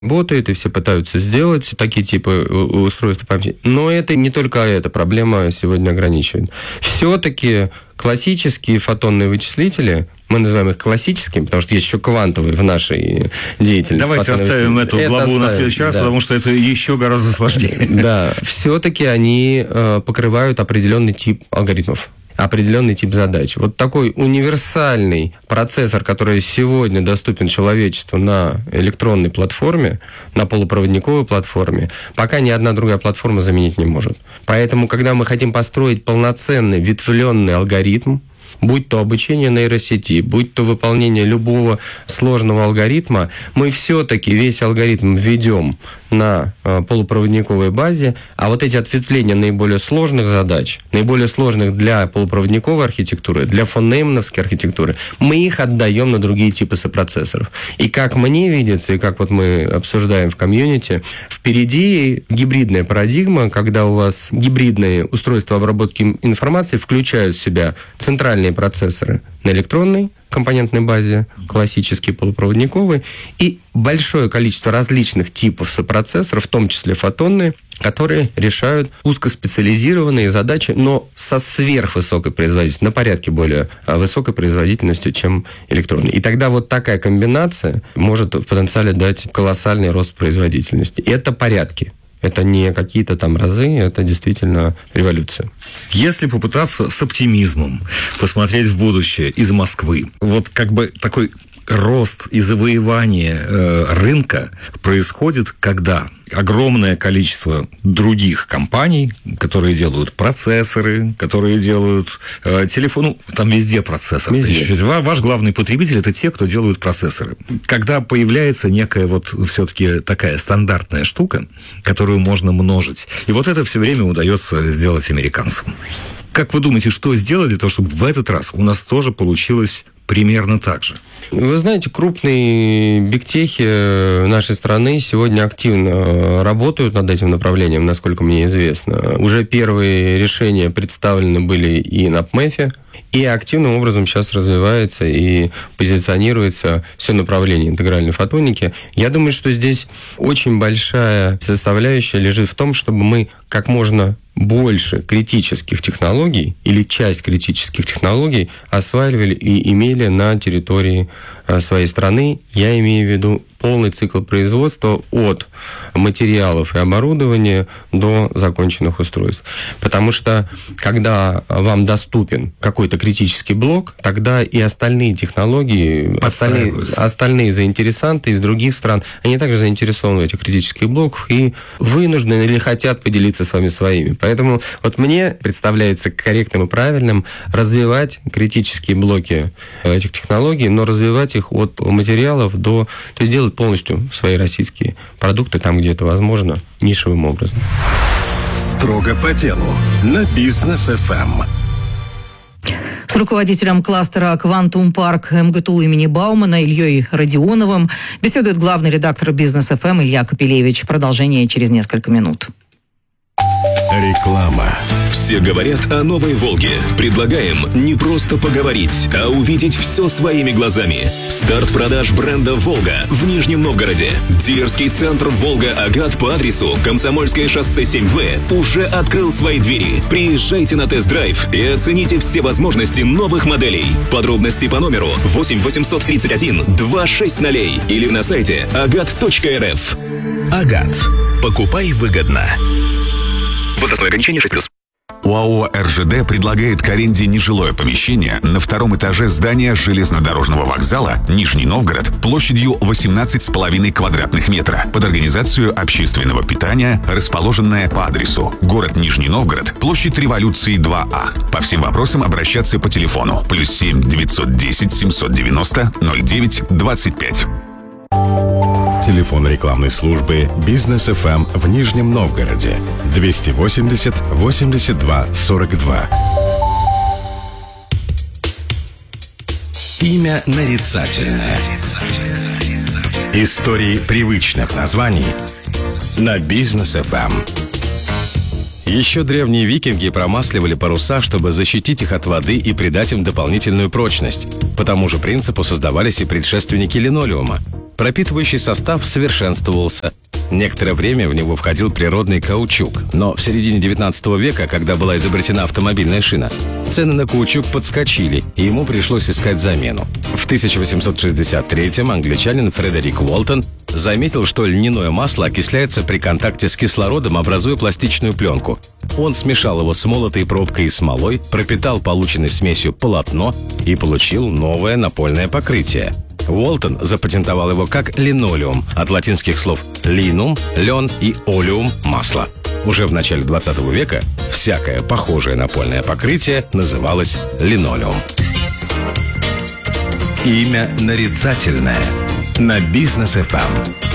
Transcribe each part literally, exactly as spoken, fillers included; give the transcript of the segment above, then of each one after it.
работает, и все пытаются сделать такие типы устройств памяти. Но это не только эта проблема сегодня ограничивает. Все-таки классические фотонные вычислители, мы называем их классическими, потому что есть еще квантовые в нашей деятельности. Давайте оставим эту это главу оставим, на следующий раз, да. Потому что это еще гораздо сложнее. Да, все-таки они покрывают определенный тип алгоритмов, определенный тип задач. Вот такой универсальный процессор, который сегодня доступен человечеству на электронной платформе, на полупроводниковой платформе, пока ни одна другая платформа заменить не может. Поэтому, когда мы хотим построить полноценный ветвленный алгоритм, будь то обучение нейросети, будь то выполнение любого сложного алгоритма, мы все-таки весь алгоритм введем на полупроводниковой базе, а вот эти ответвления наиболее сложных задач, наиболее сложных для полупроводниковой архитектуры, для фон Неймановской архитектуры, мы их отдаем на другие типы сопроцессоров. И как мне видится, и как вот мы обсуждаем в комьюнити, впереди гибридная парадигма, когда у вас гибридные устройства обработки информации включают в себя центральные процессоры на электронной компонентной базе, классический полупроводниковый, и большое количество различных типов сопроцессоров, в том числе фотонные, которые решают узкоспециализированные задачи, но со сверхвысокой производительностью, на порядке более высокой производительностью, чем электронные. И тогда вот такая комбинация может в потенциале дать колоссальный рост производительности. И это порядки. Это не какие-то там разы, это действительно революция. Если попытаться с оптимизмом посмотреть в будущее из Москвы, вот как бы такой рост и завоевание э, рынка происходит, когда огромное количество других компаний, которые делают процессоры, которые делают э, телефон, ну, там везде процессор. Везде. Ваш главный потребитель – это те, кто делают процессоры. Когда появляется некая вот все-таки такая стандартная штука, которую можно множить, и вот это все время удается сделать американцам. Как вы думаете, что сделали для того, чтобы в этот раз у нас тоже получилось примерно так же? Вы знаете, крупные бигтехи нашей страны сегодня активно работают над этим направлением, насколько мне известно. Уже первые решения представлены были и на ПМЭФе, и активным образом сейчас развивается и позиционируется все направление интегральной фотоники. Я думаю, что здесь очень большая составляющая лежит в том, чтобы мы как можно больше критических технологий или часть критических технологий осваивали и имели на территории своей страны. Я имею в виду полный цикл производства от материалов и оборудования до законченных устройств. Потому что, когда вам доступен какой-то критический блок, тогда и остальные технологии, остальные, остальные заинтересанты из других стран, они также заинтересованы в этих критических блоках и вынуждены или хотят поделиться с вами своими. Поэтому вот мне представляется корректным и правильным развивать критические блоки этих технологий, но развивать их от материалов до... То есть делать полностью свои российские продукты там, где это возможно, нишевым образом. Строго по делу на Бизнес эф эм. С руководителем кластера «Квантум Парк» эм гэ тэ у имени Баумана Ильей Родионовым беседует главный редактор Бизнес эф эм Илья Капелевич. Продолжение через несколько минут. Реклама. Все говорят о новой «Волге». Предлагаем не просто поговорить, а увидеть все своими глазами. Старт продаж бренда «Волга» в Нижнем Новгороде. Дилерский центр «Волга-Агат» по адресу Комсомольское шоссе семь вэ уже открыл свои двери. Приезжайте на тест-драйв и оцените все возможности новых моделей. Подробности по номеру восемь восемьсот тридцать один двести шестьдесят или на сайте агат точка эр эф. «Агат». Покупай выгодно. Возрастное ограничение шесть плюс. ОАО эр жэ дэ предлагает к аренде нежилое помещение на втором этаже здания железнодорожного вокзала Нижний Новгород площадью восемнадцать с половиной квадратных метра под организацию общественного питания, расположенное по адресу город Нижний Новгород, площадь Революции два а. По всем вопросам обращаться по телефону плюс семь девятьсот десять семьсот девяносто ноль девять двадцать пять. Телефон рекламной службы Бизнес эф эм в Нижнем Новгороде двести восемьдесят восемьдесят два сорок два. Имя нарицательное. Истории привычных названий на Бизнес эф эм. Еще древние викинги промасливали паруса, чтобы защитить их от воды и придать им дополнительную прочность. По тому же принципу создавались и предшественники линолеума. пропитывающий состав совершенствовался. Некоторое время в него входил природный каучук. Но в середине девятнадцатого века, когда была изобретена автомобильная шина, цены на каучук подскочили, и ему пришлось искать замену. В тысяча восемьсот шестьдесят третьем англичанин Фредерик Уолтон заметил, что льняное масло окисляется при контакте с кислородом, образуя пластичную пленку. Он смешал его с молотой пробкой и смолой, пропитал полученной смесью полотно и получил новое напольное покрытие. Уолтон запатентовал его как линолеум, от латинских слов «линум» – лен и «олеум» – масло. Уже в начале двадцатого века всякое похожее напольное покрытие называлось линолеум. Имя нарицательное на Бизнес эф эм.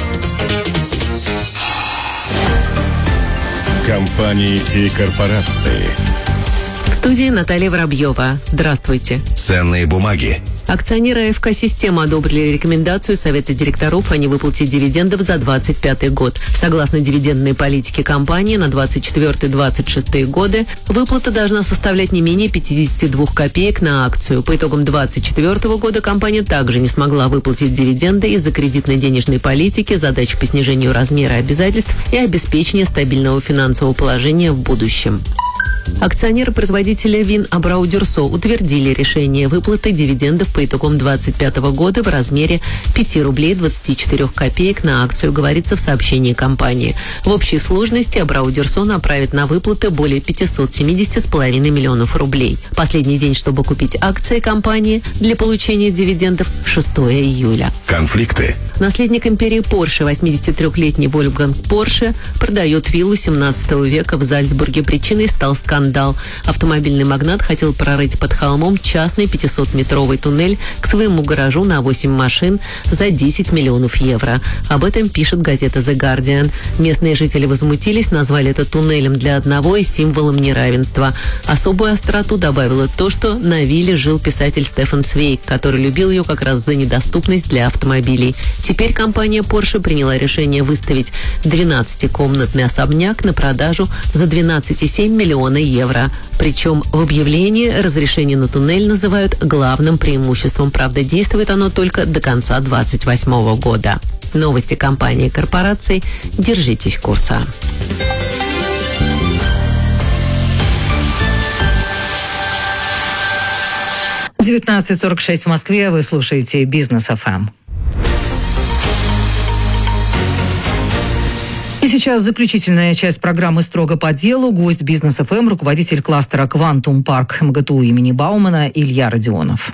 Компании и корпорации. В студии Наталья Воробьева. Здравствуйте. Ценные бумаги. Акционеры АФК «Система» одобрили рекомендацию Совета директоров о невыплате дивидендов за двадцать пятый год. Согласно дивидендной политике компании на двадцать четвёртый - двадцать шестые годы выплата должна составлять не менее пятьдесят два копеек на акцию. По итогам двадцать четвёртого года компания также не смогла выплатить дивиденды из-за кредитной денежной политики, задач по снижению размера обязательств и обеспечения стабильного финансового положения в будущем. Акционеры производителя вин Абрау Дюрсо утвердили решение выплаты дивидендов по итогам двадцать пятого года в размере пять рублей двадцать четыре копеек на акцию, говорится в сообщении компании. В общей сложности Абрау Дюрсо направит на выплаты более пятьсот семьдесят с половиной миллионов рублей. Последний день, чтобы купить акции компании для получения дивидендов – шестого июля. Конфликты. Наследник империи Порше, восьмидесятитрёхлетний Вольфганг Порше, продает виллу семнадцатого века в Зальцбурге. Причиной стал скандал. Автомобильный магнат хотел прорыть под холмом частный пятисотметровый туннель к своему гаражу на восемь машин за десять миллионов евро. Об этом пишет газета The Guardian. Местные жители возмутились, назвали это туннелем для одного и символом неравенства. Особую остроту добавило то, что на вилле жил писатель Стефан Цвейг, который любил ее как раз за недоступность для автомобилей. Теперь компания Porsche приняла решение выставить двенадцатикомнатный особняк на продажу за двенадцать целых семь десятых миллиона евро. Причем в объявлении разрешение на туннель называют главным преимуществом. Правда, действует оно только до конца двадцать восьмого года. Новости компании и корпораций. Держитесь курса. девятнадцать сорок шесть в Москве. Вы слушаете Бизнес эф эм. И сейчас заключительная часть программы «Строго по делу». Гость Бизнес эф эм, руководитель кластера «Квантум Парк» эм гэ тэ у имени Баумана Илья Родионов.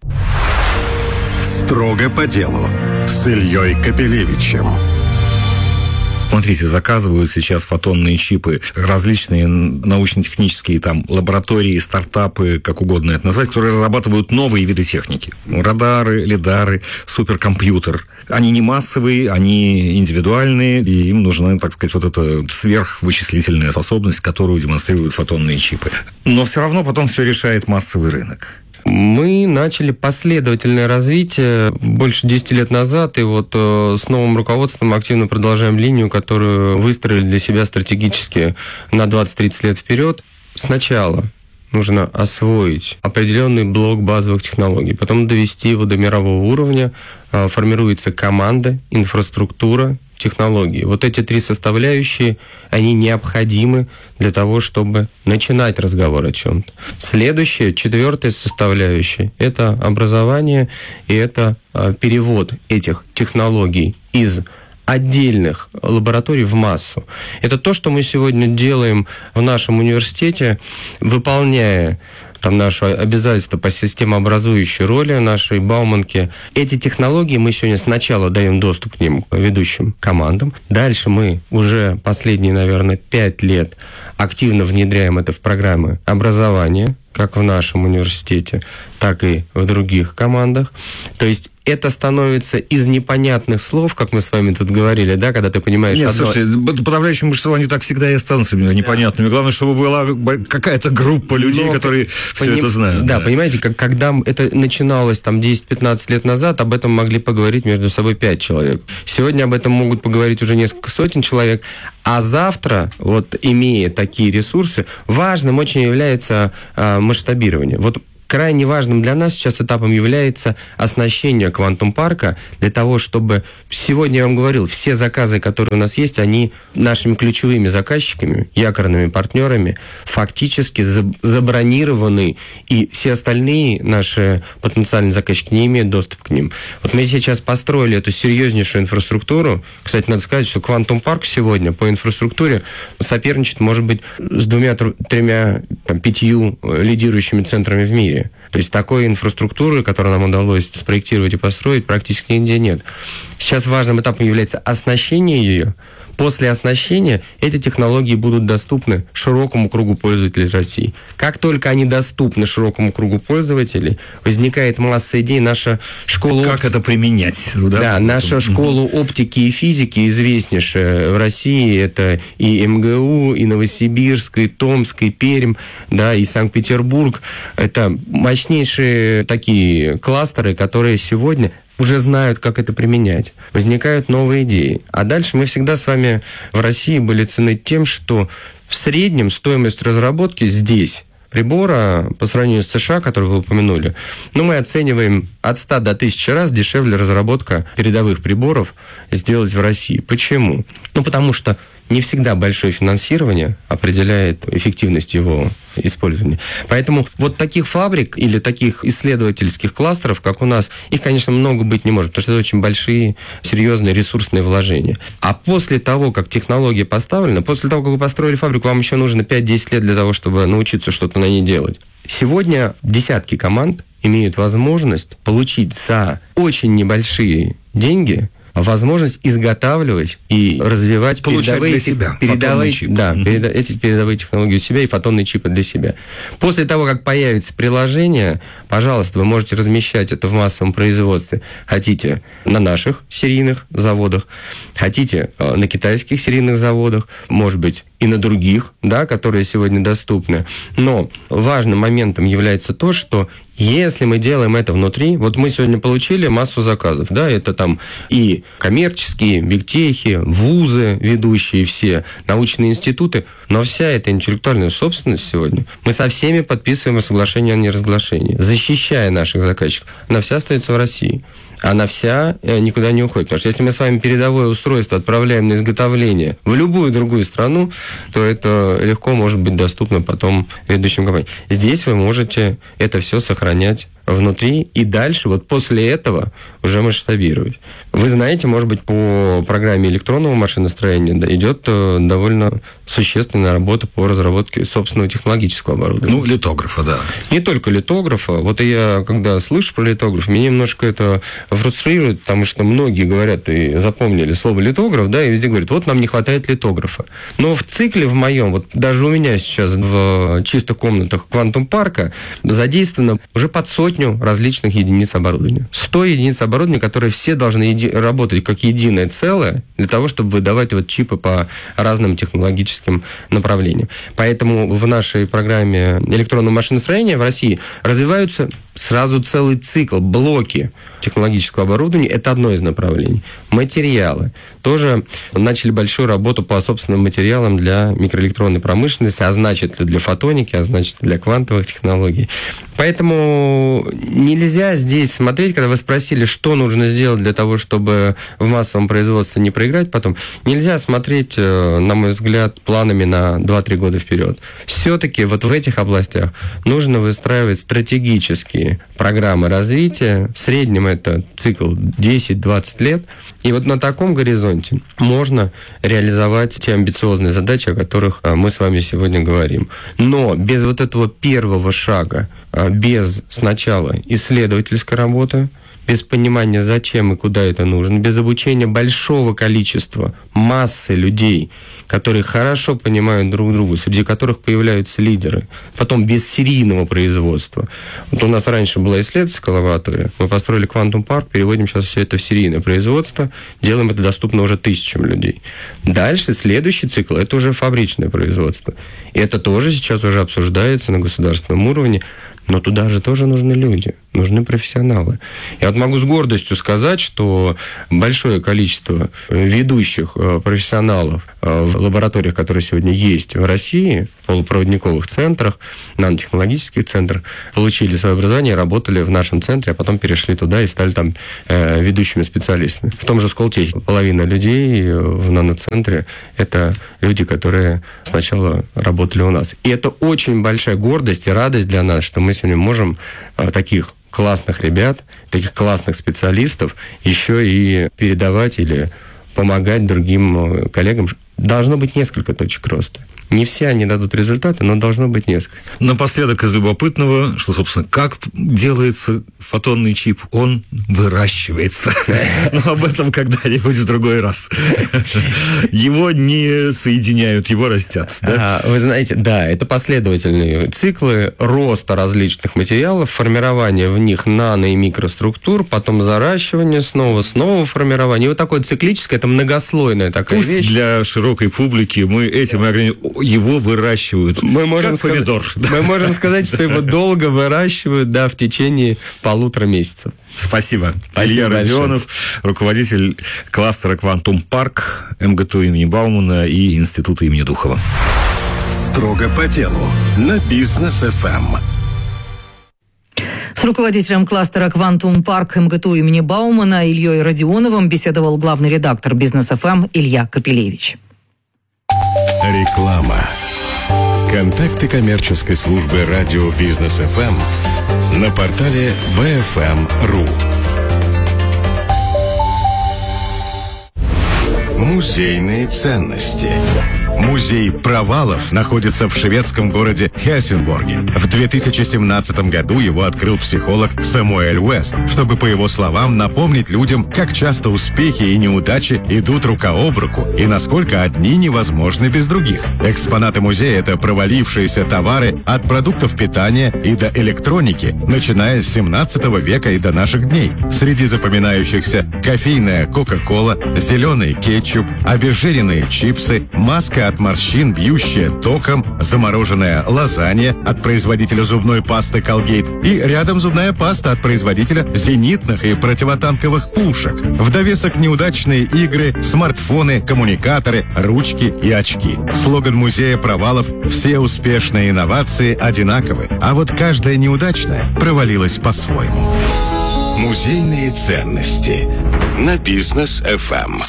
Строго по делу с Ильей Капелевичем. Смотрите, заказывают сейчас фотонные чипы, различные научно-технические там лаборатории, стартапы, как угодно это назвать, которые разрабатывают новые виды техники. Радары, лидары, суперкомпьютер. Они не массовые, они индивидуальные, и им нужна, так сказать, вот эта сверхвычислительная способность, которую демонстрируют фотонные чипы. Но все равно потом все решает массовый рынок. Мы начали последовательное развитие больше десяти лет назад, и вот э, с новым руководством активно продолжаем линию, которую выстроили для себя стратегически на двадцать-тридцать лет вперед. Сначала нужно освоить определенный блок базовых технологий, потом довести его до мирового уровня, э, формируется команда, инфраструктура, технологии. Вот эти три составляющие, они необходимы для того, чтобы начинать разговор о чем-то. Следующая, четвертая составляющая – это образование, и это э, перевод этих технологий из отдельных лабораторий в массу. Это то, что мы сегодня делаем в нашем университете, выполняя там наше обязательство по системообразующей роли нашей Бауманки. Эти технологии мы сегодня сначала даем доступ к ним ведущим командам. Дальше мы уже последние, наверное, пять лет активно внедряем это в программы образования, как в нашем университете, так и в других командах. То есть это становится из непонятных слов, как мы с вами тут говорили, да, когда ты понимаешь... Нет, одно... слушай, подавляющее большинство, они так всегда и останутся непонятными. Да. Главное, чтобы была какая-то группа людей, Но, которые все поним... это знают. Да, да, понимаете, как, когда это начиналось там десять-пятнадцать лет назад, об этом могли поговорить между собой пять человек. Сегодня об этом могут поговорить уже несколько сотен человек, а завтра, вот имея такие ресурсы, важным очень является э, масштабирование. Вот крайне важным для нас сейчас этапом является оснащение квантум-парка для того, чтобы... Сегодня я вам говорил, все заказы, которые у нас есть, они нашими ключевыми заказчиками, якорными партнерами фактически забронированы, и все остальные наши потенциальные заказчики не имеют доступа к ним. Вот мы сейчас построили эту серьезнейшую инфраструктуру. Кстати, надо сказать, что квантум-парк сегодня по инфраструктуре соперничает, может быть, с двумя, тремя, там, пятью лидирующими центрами в мире. То есть такой инфраструктуры, которую нам удалось спроектировать и построить, практически нигде нет. Сейчас важным этапом является оснащение ее. После оснащения эти технологии будут доступны широкому кругу пользователей России. Как только они доступны широкому кругу пользователей, возникает масса идей. Наша школа... Как это применять? Да, да наша школа оптики и физики, известнейшая в России, это и эм гэ у, и Новосибирск, и Томск, и Пермь, да, и Санкт-Петербург. Это мощнейшие такие кластеры, которые сегодня уже знают, как это применять. Возникают новые идеи. А дальше мы всегда с вами в России были цены тем, что в среднем стоимость разработки здесь прибора по сравнению с США, который вы упомянули, ну, мы оцениваем от ста до тысячи раз дешевле разработка передовых приборов сделать в России. Почему? Ну, потому что не всегда большое финансирование определяет эффективность его использования. Поэтому вот таких фабрик или таких исследовательских кластеров, как у нас, их, конечно, много быть не может, потому что это очень большие, серьезные ресурсные вложения. А после того, как технология поставлена, после того, как вы построили фабрику, вам еще нужно пять-десять лет для того, чтобы научиться что-то на ней делать. Сегодня десятки команд имеют возможность получить за очень небольшие деньги возможность изготавливать и развивать Получать передовые, для себя передовые, чип. да, Mm-hmm. переда, эти передовые технологии у себя и фотонные чипы для себя. После того, как появится приложение, пожалуйста, вы можете размещать это в массовом производстве. Хотите на наших серийных заводах, хотите на китайских серийных заводах, может быть, и на других, да, которые сегодня доступны. Но важным моментом является то, что если мы делаем это внутри, вот мы сегодня получили массу заказов, да, это там и коммерческие, бигтехи, вузы ведущие все, научные институты, но вся эта интеллектуальная собственность сегодня, мы со всеми подписываем соглашение о неразглашении, защищая наших заказчиков, она вся остается в России. Она вся никуда не уходит. Потому что если мы с вами передовое устройство отправляем на изготовление в любую другую страну, то это легко может быть доступно потом ведущим компаниям. Здесь вы можете это все сохранять внутри и дальше, вот после этого уже масштабировать. Вы знаете, может быть, по программе электронного машиностроения да, идет довольно существенная работа по разработке собственного технологического оборудования. Ну, литографа, да. Не только литографа. Вот я, когда слышу про литограф, меня немножко это фрустрирует, потому что многие говорят и запомнили слово литограф, да, и везде говорят, вот нам не хватает литографа. Но в цикле в моем, вот даже у меня сейчас в чистых комнатах квантум-парка задействовано уже под сотню различных единиц оборудования. сто единиц оборудования, которые все должны еди- работать как единое целое для того, чтобы выдавать вот чипы по разным технологическим направлениям. Поэтому в нашей программе электронного машиностроения в России развиваются сразу целый цикл, блоки технологического оборудования. Это одно из направлений. Материалы. Тоже начали большую работу по собственным материалам для микроэлектронной промышленности, а значит, для фотоники, а значит, для квантовых технологий. Поэтому нельзя здесь смотреть, когда вы спросили, что нужно сделать для того, чтобы в массовом производстве не проиграть потом, нельзя смотреть, на мой взгляд, планами на два-три года вперед. Все-таки вот в этих областях нужно выстраивать стратегические программы развития. В среднем это цикл десять-двадцать лет. И вот на таком горизонте можно реализовать те амбициозные задачи, о которых мы с вами сегодня говорим. Но без вот этого первого шага, без сначала исследовательской работы, без понимания, зачем и куда это нужно, без обучения большого количества, массы людей, которые хорошо понимают друг друга, среди которых появляются лидеры, потом без серийного производства. Вот у нас раньше была исследовательская лаборатория, мы построили квантум-парк, переводим сейчас все это в серийное производство, делаем это доступно уже тысячам людей. Дальше следующий цикл – это уже фабричное производство. И это тоже сейчас уже обсуждается на государственном уровне, но туда же тоже нужны люди. нужны профессионалы. Я вот могу с гордостью сказать, что большое количество ведущих профессионалов в лабораториях, которые сегодня есть в России, в полупроводниковых центрах, нанотехнологических центрах, получили свое образование, работали в нашем центре, а потом перешли туда и стали там ведущими специалистами. В том же Сколтехе половина людей в наноцентре – это люди, которые сначала работали у нас. И это очень большая гордость и радость для нас, что мы сегодня можем таких классных ребят, таких классных специалистов еще и передавать или помогать другим коллегам. Должно быть несколько точек роста. Не все они дадут результаты, но должно быть несколько. Напоследок из любопытного, что, собственно, как делается фотонный чип? Он выращивается. Но об этом когда-нибудь в другой раз. Его не соединяют, его растят. Да? Вы знаете, да, это последовательные циклы роста различных материалов, формирование в них нано- и микроструктур, потом заращивание, снова, снова формирование. И вот такое циклическое, это многослойная такая Пусть вещь. для широкой публики мы этим ограничиваем. Его выращивают, мы можем как сказать, помидор. Мы можем сказать, что его долго выращивают, да, в течение полутора месяцев. Спасибо. Спасибо Илья большое. Родионов, руководитель кластера «Квантум Парк», МГТУ имени Баумана и Института имени Духова. Строго по делу на Бизнес эф эм. С руководителем кластера «Квантум Парк» МГТУ имени Баумана Ильей Родионовым беседовал главный редактор Бизнес эф эм Илья Капелевич. Реклама. Контакты коммерческой службы радио Бизнес эф эм на портале би эф эм точка ру. Музейные ценности. Музей провалов находится в шведском городе Хельсинборге. В две тысячи семнадцатом году его открыл психолог Самуэль Уэст, чтобы, по его словам, напомнить людям, как часто успехи и неудачи идут рука об руку и насколько одни невозможны без других. Экспонаты музея – это провалившиеся товары от продуктов питания и до электроники, начиная с семнадцатого века и до наших дней. Среди запоминающихся кофейная Кока-Кола, зеленый кетчуп, обезжиренные чипсы, маска от морщин, бьющая током, замороженная лазанья от производителя зубной пасты Colgate и рядом зубная паста от производителя зенитных и противотанковых пушек. В довесок неудачные игры, смартфоны, коммуникаторы, ручки и очки. Слоган музея провалов «Все успешные инновации одинаковы, а вот каждая неудачная провалилась по-своему». Музейные ценности на Бизнес эф эм.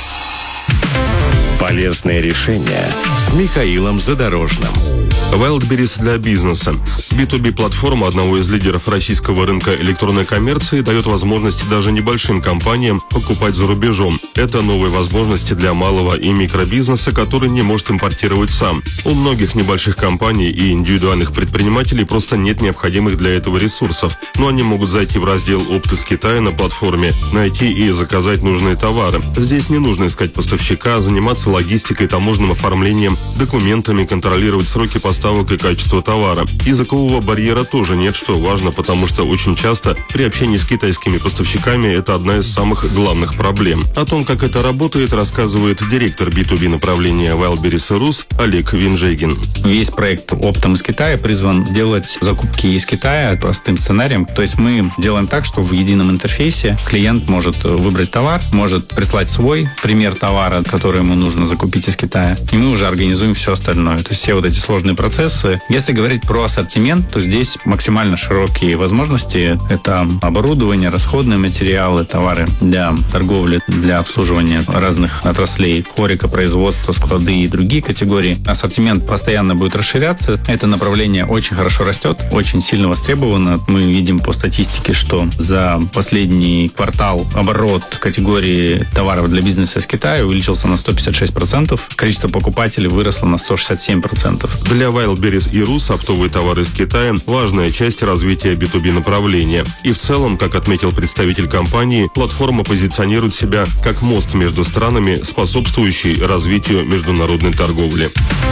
Полезные решения с Михаилом Задорожным. Wildberries для бизнеса. би ту би-платформа одного из лидеров российского рынка электронной коммерции дает возможности даже небольшим компаниям покупать за рубежом. Это новые возможности для малого и микробизнеса, который не может импортировать сам. У многих небольших компаний и индивидуальных предпринимателей просто нет необходимых для этого ресурсов, но они могут зайти в раздел «Опт» из Китая на платформе, найти и заказать нужные товары. Здесь не нужно искать поставщика, заниматься логистикой, таможенным оформлением, документами, контролировать сроки поставки и качество товара. Языкового барьера тоже нет, что важно, потому что очень часто при общении с китайскими поставщиками это одна из самых главных проблем. О том, как это работает, рассказывает директор би ту би направления Wildberries Rus Олег Винжегин. Весь проект оптом из Китая призван сделать закупки из Китая простым сценарием. То есть мы делаем так, что в едином интерфейсе клиент может выбрать товар, может прислать свой пример товара, который ему нужно закупить из Китая, и мы уже организуем все остальное. То есть все вот эти сложные процессы. Если говорить про ассортимент, то здесь максимально широкие возможности. Это оборудование, расходные материалы, товары для торговли, для обслуживания разных отраслей, хорика, производства, склады и другие категории. Ассортимент постоянно будет расширяться. Это направление очень хорошо растет, очень сильно востребовано. Мы видим по статистике, что за последний квартал оборот категории товаров для бизнеса из Китая увеличился на сто пятьдесят шесть процентов. Количество покупателей выросло на сто шестьдесят семь процентов. Для Wildberries и Rus оптовые товары из Китая – важная часть развития би ту би направления. И в целом, как отметил представитель компании, платформа позиционирует себя как мост между странами, способствующий развитию международной торговли.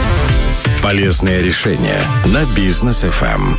Полезные решения на Бизнес эф эм.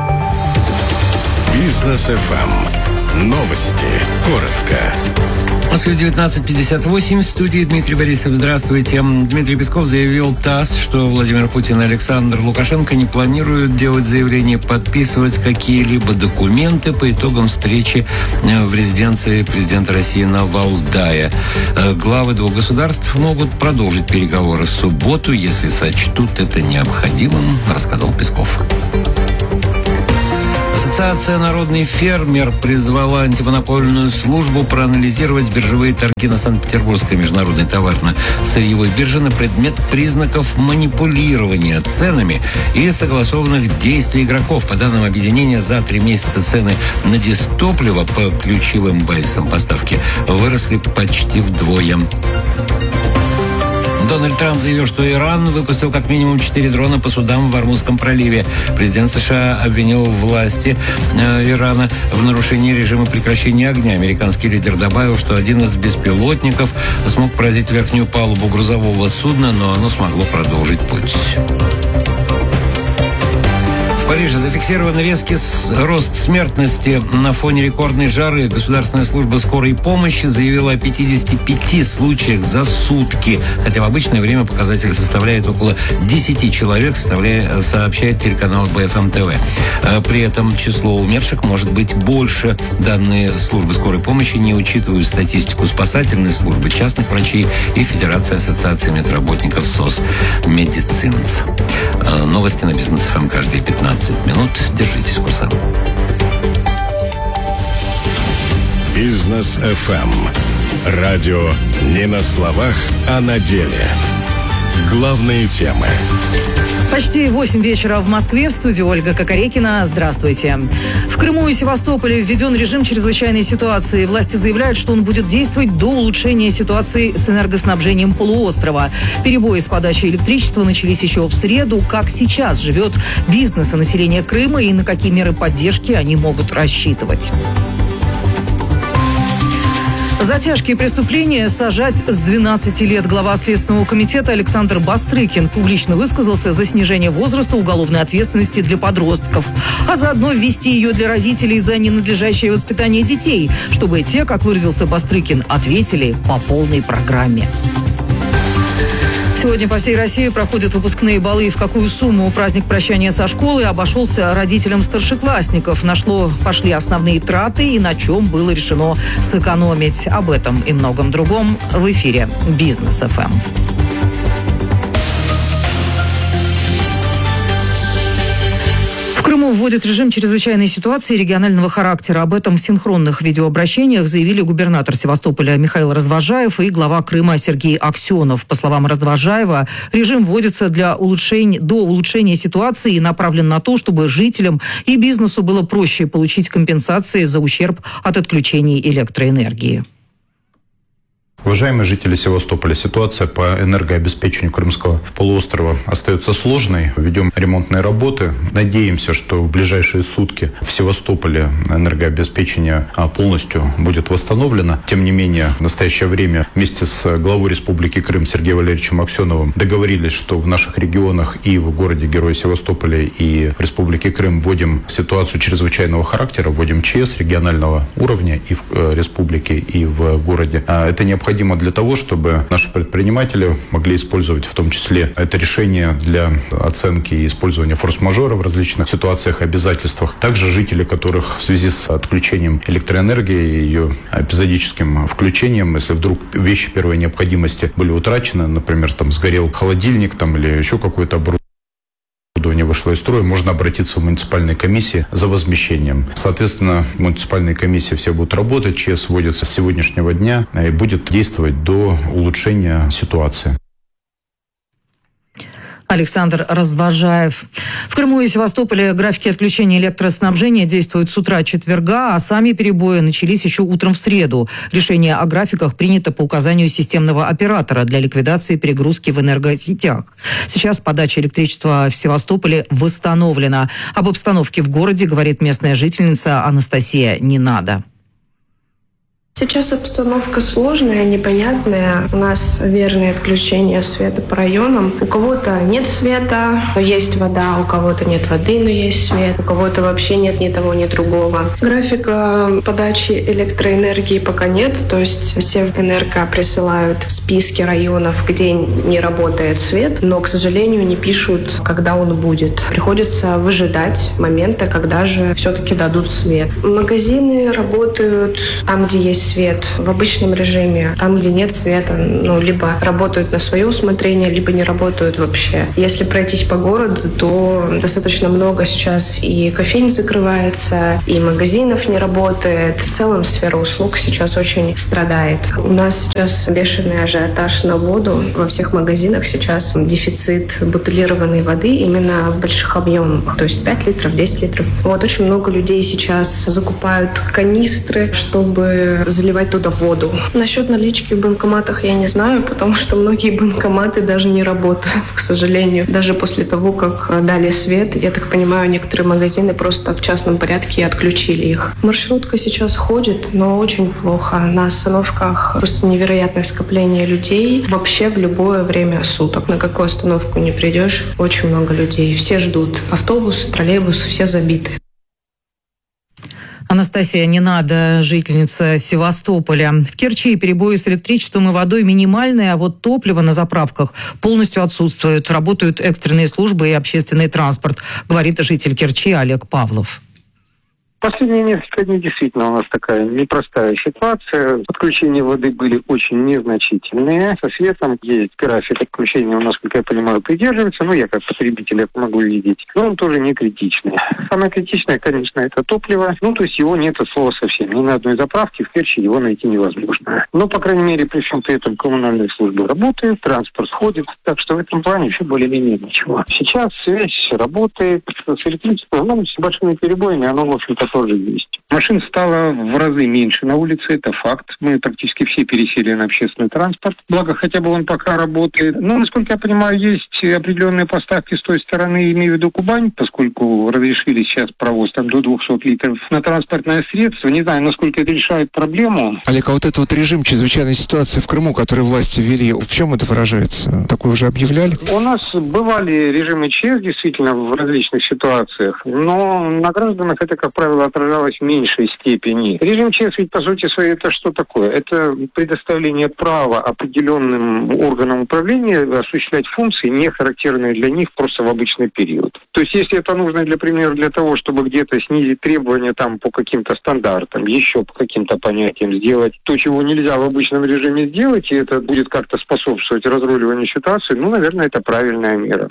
Бизнес эф эм. Новости. Коротко. В Москве девятнадцать пятьдесят восемь. В студии Дмитрий Борисов. Здравствуйте. Дмитрий Песков заявил ТАСС, что Владимир Путин и Александр Лукашенко не планируют делать заявление, подписывать какие-либо документы по итогам встречи в резиденции президента России на Валдае. Главы двух государств могут продолжить переговоры в субботу, если сочтут это необходимым, рассказал Песков. Ассоциация «Народный фермер» призвала антимонопольную службу проанализировать биржевые торги на Санкт-Петербургской международной товарно-сырьевой бирже на предмет признаков манипулирования ценами и согласованных действий игроков. По данным объединения, за три месяца цены на дизтопливо по ключевым базисам поставки выросли почти вдвое. Дональд Трамп заявил, что Иран выпустил как минимум четыре дрона по судам в Ормузском проливе. Президент США обвинил власти э, Ирана в нарушении режима прекращения огня. Американский лидер добавил, что один из беспилотников смог поразить верхнюю палубу грузового судна, но оно смогло продолжить путь. В Париже зафиксирован резкий рост смертности на фоне рекордной жары. Государственная служба скорой помощи заявила о пятидесяти пяти случаях за сутки, хотя в обычное время показатель составляет около десяти человек, сообщает телеканал бэ эф эм тэ вэ. При этом число умерших может быть больше. Данные службы скорой помощи не учитывают статистику спасательной службы, частных врачей и Федерации ассоциации медработников СОС-Медицинц. Новости на Бизнес эф эм каждые пятнадцать минут. Держитесь курса. Бизнес эф эм. Радио не на словах, а на деле. Главные темы. Почти восемь вечера в Москве. В студии Ольга Кокорекина. Здравствуйте. В Крыму и Севастополе введен режим чрезвычайной ситуации. Власти заявляют, что он будет действовать до улучшения ситуации с энергоснабжением полуострова. Перебои с подачей электричества начались еще в среду. Как сейчас живет бизнес и население Крыма и на какие меры поддержки они могут рассчитывать? За тяжкие преступления сажать с двенадцати лет. Глава Следственного комитета Александр Бастрыкин публично высказался за снижение возраста уголовной ответственности для подростков, а заодно ввести ее для родителей за ненадлежащее воспитание детей, чтобы те, как выразился Бастрыкин, ответили по полной программе. Сегодня по всей России проходят выпускные балы. В какую сумму праздник прощания со школой обошелся родителям старшеклассников? На что пошли основные траты и на чем было решено сэкономить? Об этом и многом другом в эфире Бизнес эф эм. В Крыму вводят режим чрезвычайной ситуации регионального характера. Об этом в синхронных видеообращениях заявили губернатор Севастополя Михаил Развожаев и глава Крыма Сергей Аксенов. По словам Развожаева, режим вводится для улучшения, до улучшения ситуации и направлен на то, чтобы жителям и бизнесу было проще получить компенсации за ущерб от отключений электроэнергии. Уважаемые жители Севастополя, ситуация по энергообеспечению Крымского полуострова остается сложной. Ведем ремонтные работы. Надеемся, что в ближайшие сутки в Севастополе энергообеспечение полностью будет восстановлено. Тем не менее, в настоящее время вместе с главой Республики Крым Сергеем Валерьевичем Аксеновым договорились, что в наших регионах и в городе-герое Севастополе, и в Республике Крым вводим ситуацию чрезвычайного характера, вводим ЧС регионального уровня и в республике, и в городе. Это необходимо для того, чтобы наши предприниматели могли использовать в том числе это решение для оценки и использования форс-мажора в различных ситуациях и обязательствах. Также жители, которых в связи с отключением электроэнергии и ее эпизодическим включением, если вдруг вещи первой необходимости были утрачены, например, там сгорел холодильник там, или еще какое-то оборудование, не вышло из строя, можно обратиться в муниципальные комиссии за возмещением. Соответственно, муниципальные комиссии все будут работать, ЧС вводится с сегодняшнего дня и будет действовать до улучшения ситуации. Александр Развожаев. В Крыму и Севастополе графики отключения электроснабжения действуют с утра четверга, а сами перебои начались еще утром в среду. Решение о графиках принято по указанию системного оператора для ликвидации перегрузки в энергосетях. Сейчас подача электричества в Севастополе восстановлена. Об обстановке в городе говорит местная жительница Анастасия Ненадо. Сейчас обстановка сложная, непонятная. У нас верные отключения света по районам. У кого-то нет света, но есть вода, у кого-то нет воды, но есть свет, у кого-то вообще нет ни того, ни другого. Графика подачи электроэнергии пока нет, то есть Севэнерго присылают списки районов, где не работает свет, но, к сожалению, не пишут, когда он будет. Приходится выжидать момента, когда же все-таки дадут свет. Магазины работают там, где есть свет в обычном режиме. Там, где нет света, ну, либо работают на свое усмотрение, либо не работают вообще. Если пройтись по городу, то достаточно много сейчас и кофеин закрывается, и магазинов не работает. В целом сфера услуг сейчас очень страдает. У нас сейчас бешеный ажиотаж на воду. Во всех магазинах сейчас дефицит бутилированной воды именно в больших объемах. То есть пять литров, десять литров. Вот очень много людей сейчас закупают канистры, чтобы заливать туда воду. Насчет налички в банкоматах я не знаю, потому что многие банкоматы даже не работают, к сожалению. Даже после того, как дали свет, я так понимаю, некоторые магазины просто в частном порядке отключили их. Маршрутка сейчас ходит, но очень плохо. На остановках просто невероятное скопление людей вообще в любое время суток. На какую остановку не придешь, очень много людей. Все ждут. Автобусы, троллейбусы, все забиты. Анастасия Ненада, жительница Севастополя. В Керчи перебои с электричеством и водой минимальные, а вот топливо на заправках полностью отсутствует. Работают экстренные службы и общественный транспорт, говорит житель Керчи Олег Павлов. Последние несколько дней действительно у нас такая непростая ситуация. Подключения воды были очень незначительные. Со светом есть график отключения, насколько я понимаю, придерживается. Ну, я как потребитель это могу видеть. Но он тоже не критичный. Самое критичное, конечно, это топливо. Ну, то есть его нет от слова совсем. Ни на одной заправке в Керчи его найти невозможно. Но, по крайней мере, при всем при этом коммунальные службы работают, транспорт ходит. Так что в этом плане еще более-менее ничего. Сейчас связь работает с электричеством, ну, с большими перебоями, оно, в общем-то, тоже есть. Машин стало в разы меньше на улице, это факт. Мы практически все пересели на общественный транспорт. Благо, хотя бы он пока работает. Но, насколько я понимаю, есть определенные поставки с той стороны, имею в виду Кубань, поскольку разрешили сейчас провоз там до двухсот литров на транспортное средство. Не знаю, насколько это решает проблему. Олег, а вот этот вот режим чрезвычайной ситуации в Крыму, который власти ввели, в чем это выражается? Такое уже объявляли? У нас бывали режимы ЧС, действительно, в различных ситуациях, но на гражданах это, как правило, отражалось в меньшей степени. Режим ЧС ведь, по сути своей, это что такое? Это предоставление права определенным органам управления осуществлять функции, не характерные для них просто в обычный период. То есть, если это нужно, для примера, для того, чтобы где-то снизить требования там по каким-то стандартам, еще по каким-то понятиям сделать то, чего нельзя в обычном режиме сделать, и это будет как-то способствовать разруливанию ситуации, ну, наверное, это правильная мера.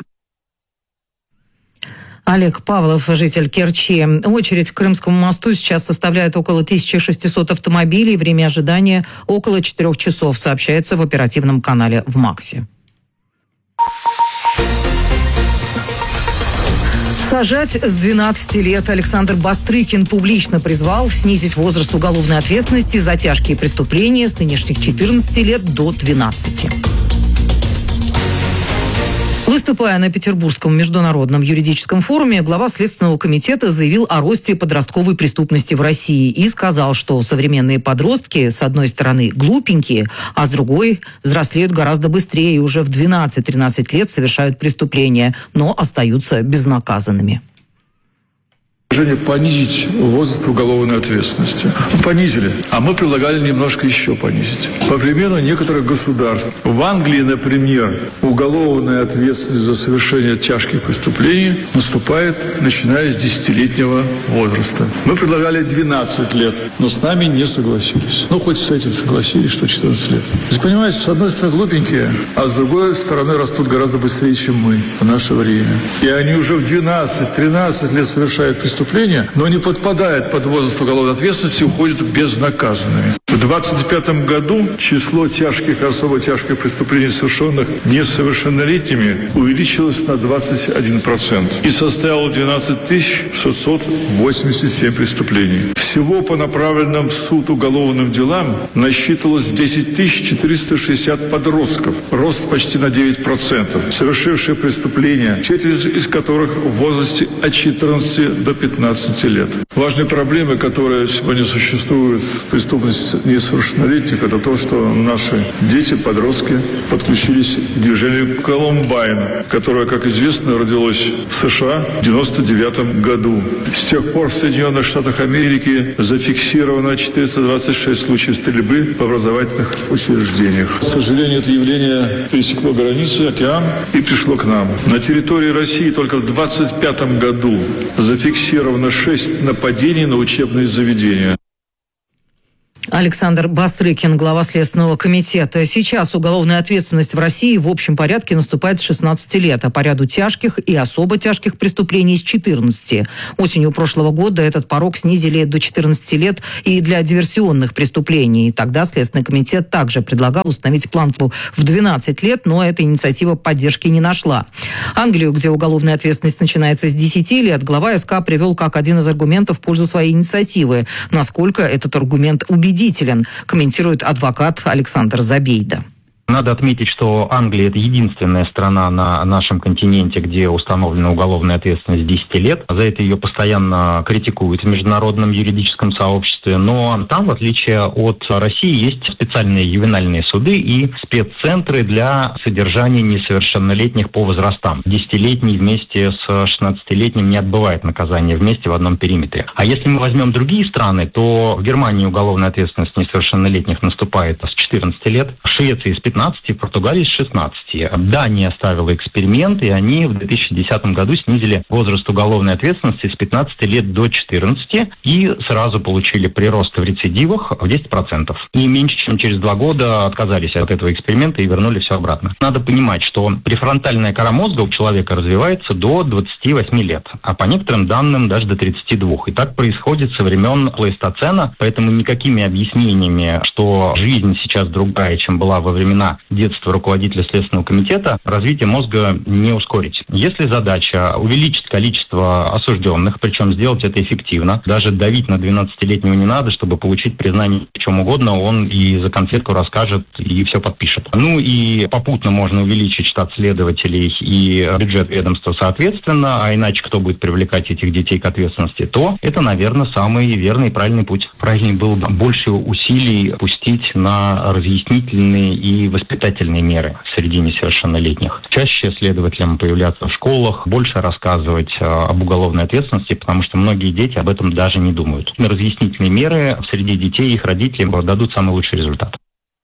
Олег Павлов, житель Керчи. Очередь к Крымскому мосту сейчас составляет около тысячи шестисот автомобилей. Время ожидания около четырех часов, сообщается в оперативном канале в МАКСе. Сажать с двенадцати лет. Александр Бастрыкин публично призвал снизить возраст уголовной ответственности за тяжкие преступления с нынешних четырнадцати лет до двенадцати. Выступая на Петербургском международном юридическом форуме, глава Следственного комитета заявил о росте подростковой преступности в России и сказал, что современные подростки, с одной стороны, глупенькие, а с другой взрослеют гораздо быстрее и уже в двенадцать-тринадцать лет совершают преступления, но остаются безнаказанными. Понизить возраст уголовной ответственности. Понизили, а мы предлагали немножко еще понизить. По примеру некоторых государств. В Англии, например, уголовная ответственность за совершение тяжких преступлений наступает, начиная с десятилетнего возраста. Мы предлагали двенадцать лет, но с нами не согласились. Ну, хоть с этим согласились, что четырнадцать лет. Вы понимаете, с одной стороны глупенькие, а с другой стороны растут гораздо быстрее, чем мы в наше время. И они уже в двенадцать-тринадцать лет совершают преступления, но не подпадает под возраст уголовной ответственности и уходит безнаказанными. В двадцать пятом году число тяжких и особо тяжких преступлений, совершенных несовершеннолетними, увеличилось на двадцать один процент и составило двенадцать тысяч шестьсот восемьдесят семь преступлений. Всего по направленным в суд уголовным делам насчитывалось десять тысяч четыреста шестьдесят подростков, рост почти на девять процентов, совершившие преступления, четверть из которых в возрасте от четырнадцати до пятнадцати лет. Важные проблемы, которые сегодня существуют в преступности несовершеннолетних – это то, что наши дети, подростки подключились к движению Колумбайн, которое, как известно, родилось в США в девяносто девятом году. С тех пор в Соединенных Штатах Америки зафиксировано четыреста двадцать шесть случаев стрельбы в образовательных учреждениях. К сожалению, это явление пересекло границы, океан и пришло к нам. На территории России только в двадцать пятом году зафиксировано шесть нападений на учебные заведения. Александр Бастрыкин, глава Следственного комитета. Сейчас уголовная ответственность в России в общем порядке наступает с шестнадцати лет, а по ряду тяжких и особо тяжких преступлений с четырнадцати. Осенью прошлого года этот порог снизили до четырнадцати лет и для диверсионных преступлений. Тогда Следственный комитет также предлагал установить планку в двенадцать лет, но эта инициатива поддержки не нашла. Англию, где уголовная ответственность начинается с десяти лет, глава СК привел как один из аргументов в пользу своей инициативы. Насколько этот аргумент убедителен, комментирует адвокат Александр Забейда. Надо отметить, что Англия – это единственная страна на нашем континенте, где установлена уголовная ответственность десять лет. За это ее постоянно критикуют в международном юридическом сообществе. Но там, в отличие от России, есть специальные ювенальные суды и спеццентры для содержания несовершеннолетних по возрастам. Десятилетний вместе с шестнадцатилетним не отбывает наказание вместе в одном периметре. А если мы возьмем другие страны, то в Германии уголовная ответственность несовершеннолетних наступает с четырнадцати лет, в Швеции с пятнадцати, в Португалии с шестнадцати. Дания оставила эксперимент, и они в две тысячи десятом году снизили возраст уголовной ответственности с пятнадцати лет до четырнадцати и сразу получили прирост в рецидивах в десять процентов. И меньше чем через два года отказались от этого эксперимента и вернули все обратно. Надо понимать, что префронтальная кора мозга у человека развивается до двадцати восьми лет, а по некоторым данным даже до тридцати двух. И так происходит со времен плейстоцена, поэтому никакими объяснениями, что жизнь сейчас другая, чем была во времена детства руководителя Следственного комитета, развитие мозга не ускорить. Если задача увеличить количество осужденных, причем сделать это эффективно, даже давить на двенадцатилетнего не надо, чтобы получить признание в чем угодно, он и за конфетку расскажет, и все подпишет. Ну и попутно можно увеличить штат следователей и бюджет ведомства соответственно, а иначе кто будет привлекать этих детей к ответственности, то это, наверное, самый верный и правильный путь. Правильнее было бы больше усилий пустить на разъяснительные и воспитательные меры среди несовершеннолетних. Чаще следователям появляться в школах, больше рассказывать об уголовной ответственности, потому что многие дети об этом даже не думают. Разъяснительные меры среди детей и их родителей дадут самый лучший результат.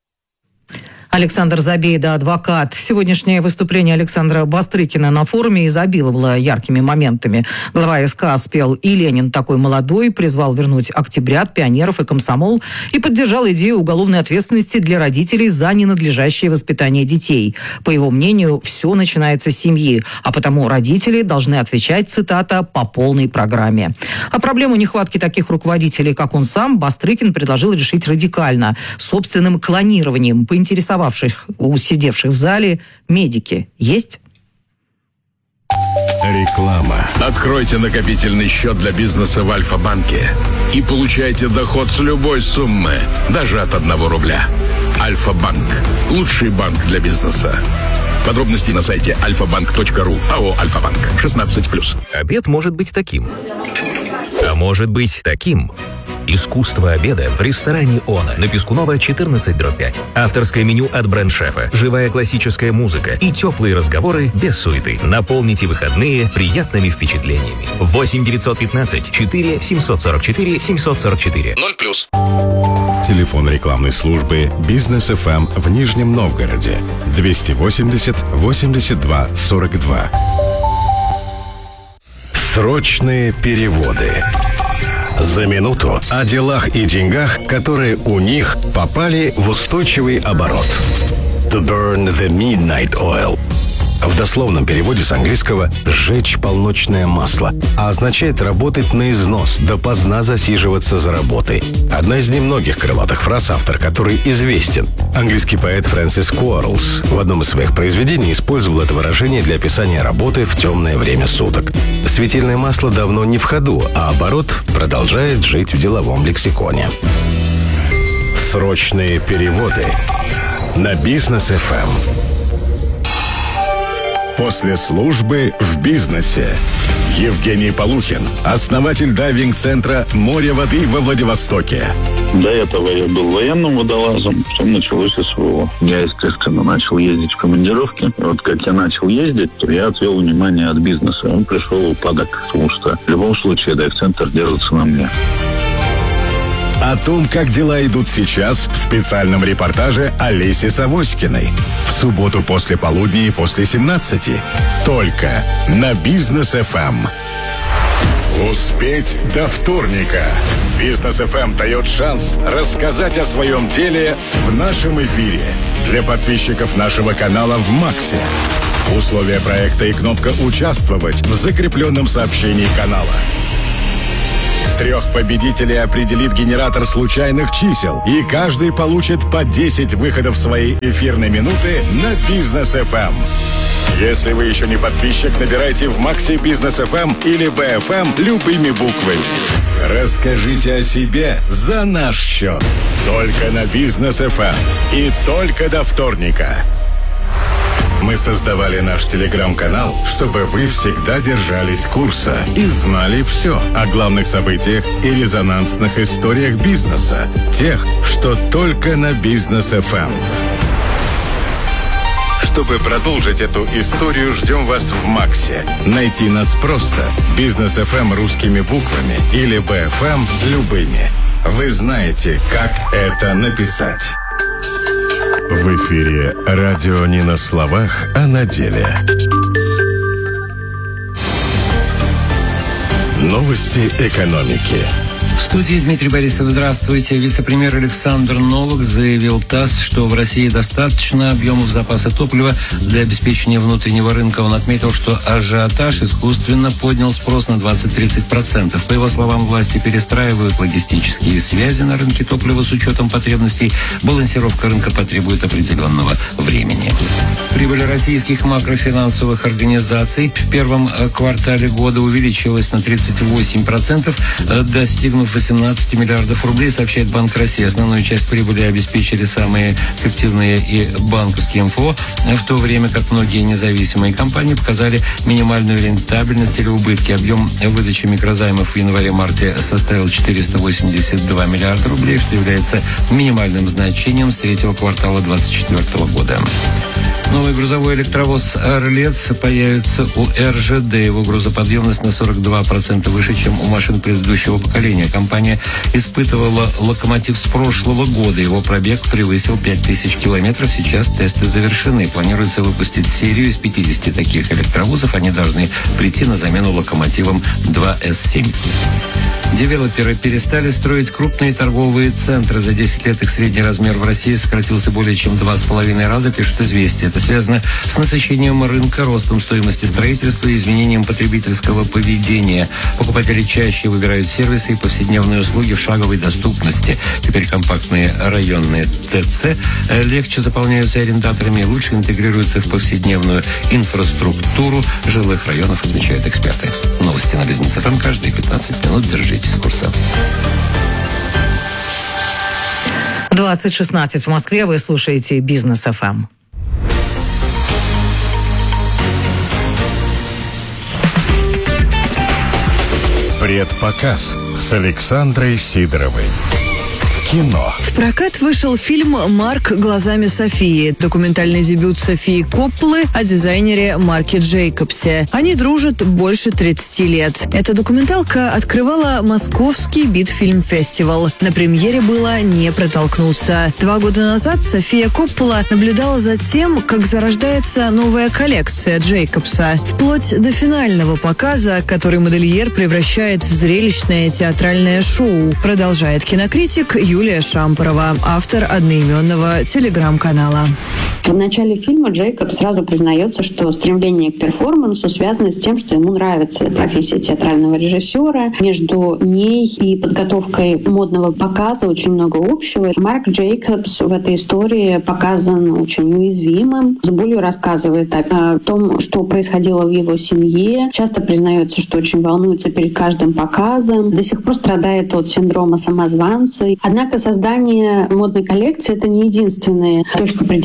Александр Забейда, адвокат. Сегодняшнее выступление Александра Бастрыкина на форуме изобиловало яркими моментами. Глава СК спел «И Ленин такой молодой», призвал вернуть октябрят, пионеров и комсомол и поддержал идею уголовной ответственности для родителей за ненадлежащее воспитание детей. По его мнению, все начинается с семьи, а потому родители должны отвечать, цитата, «по полной программе». А проблему нехватки таких руководителей, как он сам, Бастрыкин предложил решить радикально, собственным клонированием. Поинтересовавшись у сидевших в зале, медики есть? Реклама. Откройте накопительный счет для бизнеса в Альфа-банке и получайте доход с любой суммы, даже от одного рубля. Альфа-банк. Лучший банк для бизнеса. Подробности на сайте альфа банк точка ру. АО «Альфа-банк». шестнадцать плюс. Обед может быть таким. А может быть таким. Искусство обеда в ресторане «Она» на Пискунова четырнадцать дробь пять. Авторское меню от бренд-шефа, живая классическая музыка и теплые разговоры без суеты. Наполните выходные приятными впечатлениями. восемь девятьсот пятнадцать четыре семьсот сорок четыре семьсот сорок четыре. ноль плюс. Телефон рекламной службы «Бизнес эф эм» в Нижнем Новгороде. двести восемьдесят восемьдесят два сорок два. Срочные переводы. За минуту о делах и деньгах, которые у них попали в устойчивый оборот. To burn the midnight oil. В дословном переводе с английского «сжечь полночное масло», а означает работать на износ, допоздна засиживаться за работой. Одна из немногих крылатых фраз, автор которой известен. Английский поэт Фрэнсис Куорлс в одном из своих произведений использовал это выражение для описания работы в темное время суток. Светильное масло давно не в ходу, а оборот продолжает жить в деловом лексиконе. Срочные переводы на Бизнес эф эм. После службы в бизнесе. Евгений Полухин, основатель дайвинг-центра «Море воды» во Владивостоке. До этого я был военным водолазом, потом началось СВО. Я, естественно, начал ездить в командировки. И вот как я начал ездить, то я отвел внимание от бизнеса. Он пришел упадок, потому что в любом случае дайв-центр держится на мне. О том, как дела идут сейчас, в специальном репортаже Олеси Савоськиной. В субботу после полудня и после семнадцати. Только на Бизнес-эф эм. Успеть до вторника. Бизнес-эф эм дает шанс рассказать о своем деле в нашем эфире. Для подписчиков нашего канала в Максе. Условия проекта и кнопка «Участвовать» в закрепленном сообщении канала. Трех победителей определит генератор случайных чисел, и каждый получит по десять выходов своей эфирной минуты на Бизнес-эф эм. Если вы еще не подписчик, набирайте в Максе Бизнес-эф эм или би эф эм любыми буквами. Расскажите о себе за наш счет. Только на Бизнес-эф эм. И только до вторника. Мы создавали наш телеграм-канал, чтобы вы всегда держались курса и знали все о главных событиях и резонансных историях бизнеса. Тех, что только на Бизнес-эф эм. Чтобы продолжить эту историю, ждем вас в Максе. Найти нас просто. Бизнес-эф эм русскими буквами или би эф эм любыми. Вы знаете, как это написать. В эфире радио не на словах, а на деле. Новости экономики. В студии Дмитрий Борисов. Здравствуйте. Вице-премьер Александр Новак заявил ТАСС, что в России достаточно объемов запаса топлива для обеспечения внутреннего рынка. Он отметил, что ажиотаж искусственно поднял спрос на двадцать-тридцать процентов. По его словам, власти перестраивают логистические связи на рынке топлива с учетом потребностей. Балансировка рынка потребует определенного времени. Прибыль российских макрофинансовых организаций в первом квартале года увеличилась на тридцать восемь процентов, достигнув восемнадцать миллиардов рублей, сообщает Банк России. Основную часть прибыли обеспечили самые активные и банковские эм эф о, в то время как многие независимые компании показали минимальную рентабельность или убытки. Объем выдачи микрозаймов в январе-марте составил четыреста восемьдесят два миллиарда рублей, что является минимальным значением с третьего квартала две тысячи двадцать четвёртого года. Новый грузовой электровоз «Орлец» появится у эр жэ дэ. Его грузоподъемность на сорок два процента выше, чем у машин предыдущего поколения. Компания испытывала локомотив с прошлого года. Его пробег превысил пять тысяч километров. Сейчас тесты завершены. Планируется выпустить серию из пятидесяти таких электровозов. Они должны прийти на замену локомотивам два эс семь. Девелоперы перестали строить крупные торговые центры. За десять лет их средний размер в России сократился более чем в два с половиной раза, пишут «Известия». Это связано с насыщением рынка, ростом стоимости строительства и изменением потребительского поведения. Покупатели чаще выбирают сервисы и повседневные услуги в шаговой доступности. Теперь компактные районные тэ цэ легче заполняются арендаторами и лучше интегрируются в повседневную инфраструктуру жилых районов, отмечают эксперты. Новости на Бизнес-эф эм каждые пятнадцать минут. Держитесь в курсе. двадцать шестнадцать в Москве. Вы слушаете Бизнес-эф эм. Предпоказ с Александрой Сидоровой. Кино. В прокат вышел фильм «Марк глазами Софии». Документальный дебют Софии Копполы о дизайнере Марке Джейкобсе. Они дружат больше тридцати лет. Эта документалка открывала Московский Битфильм-фестивал. На премьере было не протолкнуться. Два года назад София Коппола наблюдала за тем, как зарождается новая коллекция Джейкобса. Вплоть до финального показа, который модельер превращает в зрелищное театральное шоу. Продолжает кинокритик Юрий Юлия Шампорова, автор одноименного телеграм-канала. В начале фильма Джейкоб сразу признается, что стремление к перформансу связано с тем, что ему нравится профессия театрального режиссера. Между ней и подготовкой модного показа очень много общего. Марк Джейкобс в этой истории показан очень уязвимым. С болью рассказывает о, о том, что происходило в его семье. Часто признается, что очень волнуется перед каждым показом. До сих пор страдает от синдрома самозванца. Однако создание модной коллекции — это не единственная точка притяжения